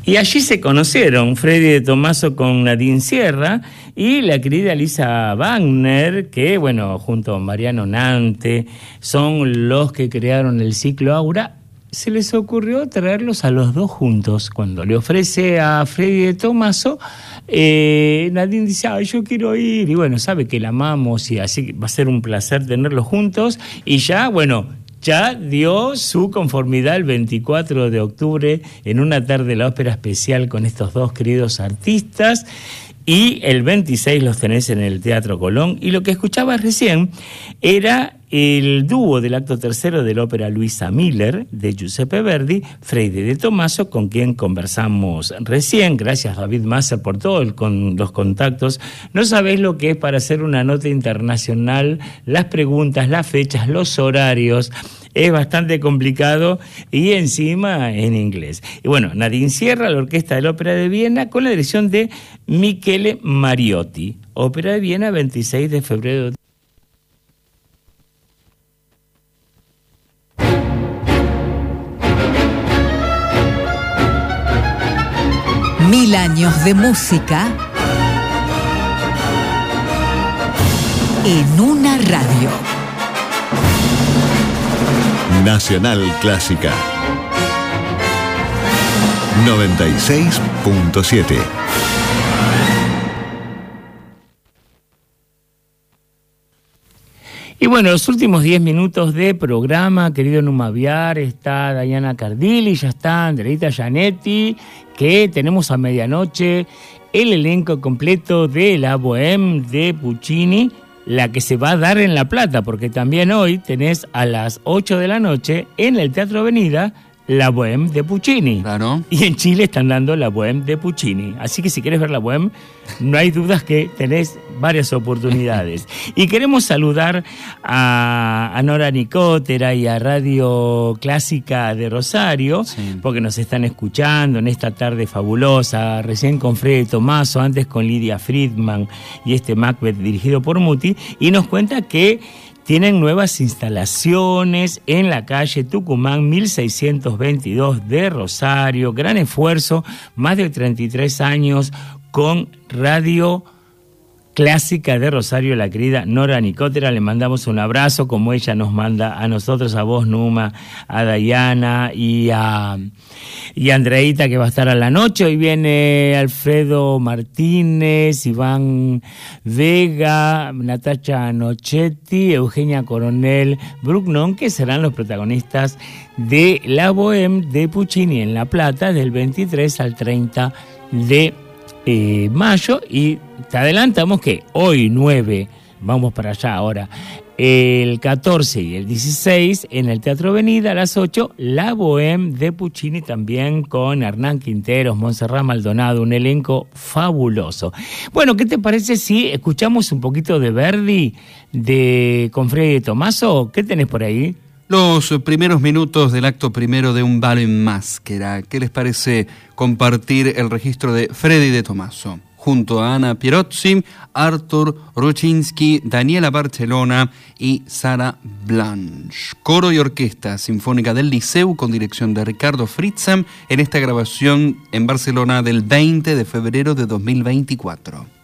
Y allí se conocieron Freddy de Tomaso con Nadine Sierra y la querida Lisa Wagner, que, bueno, junto a Mariano Nante, son los que crearon el ciclo Aura. Se les ocurrió traerlos a los dos juntos. Cuando le ofrece a Freddy de Tomaso, Nadine dice, yo quiero ir. Y bueno, sabe que la amamos y así va a ser un placer tenerlos juntos. Y ya, bueno, ya dio su conformidad el 24 de octubre en una tarde de la ópera especial con estos dos queridos artistas. Y el 26 los tenés en el Teatro Colón. Y lo que escuchabas recién era el dúo del acto tercero de la ópera Luisa Miller de Giuseppe Verdi, Freddy de Tomaso, con quien conversamos recién. Gracias, David Masser, por todos los contactos. No sabés lo que es para hacer una nota internacional, las preguntas, las fechas, los horarios. Es bastante complicado y encima en inglés. Y bueno, Nadine Sierra, la Orquesta de la Ópera de Viena, con la dirección de Michele Mariotti. Ópera de Viena, 26 de febrero. Mil años de música en una radio. Nacional Clásica 96.7. Y bueno, los últimos 10 minutos de programa, querido Numaviar, está Diana Cardilli, ya está Andreita Gianetti, que tenemos a medianoche el elenco completo de la Bohème de Puccini, la que se va a dar en La Plata, porque también hoy tenés a las 8 de la noche en el Teatro Avenida la Bohème de Puccini. Claro. Y en Chile están dando la Bohème de Puccini. Así que si querés ver la Bohème, no hay dudas que tenés varias oportunidades. Y queremos saludar a Nora Nicotera y a Radio Clásica de Rosario, sí, porque nos están escuchando en esta tarde fabulosa, recién con Freddy Tomaso, antes con Lidia Friedman y este Macbeth dirigido por Muti, y nos cuenta que tienen nuevas instalaciones en la calle Tucumán 1622 de Rosario. Gran esfuerzo, más de 33 años con Radio Clásica de Rosario, la querida Nora Nicotera. Le mandamos un abrazo, como ella nos manda a nosotros, a vos, Numa, a Dayana y a Andreita, que va a estar a la noche. Hoy viene Alfredo Martínez, Iván Vega, Natacha Nochetti, Eugenia Coronel Brucknon, que serán los protagonistas de la Bohème de Puccini en La Plata del 23 al 30 de mayo. Y te adelantamos que hoy 9, vamos para allá ahora, el 14 y el 16 en el Teatro Avenida a las 8, la Bohème de Puccini, también con Hernán Quinteros, Montserrat Maldonado, un elenco fabuloso. Bueno, ¿qué te parece si escuchamos un poquito de Verdi con Freddy de Tomaso? ¿Qué tenés por ahí? Los primeros minutos del acto primero de Un Balo en Máscara. ¿Qué les parece compartir el registro de Freddy de Tomaso? Junto a Ana Pierozzi, Artur Rucinski, Daniela Barcelona y Sara Blanche. Coro y Orquesta Sinfónica del Liceu con dirección de Ricardo Fritzam en esta grabación en Barcelona del 20 de febrero de 2024.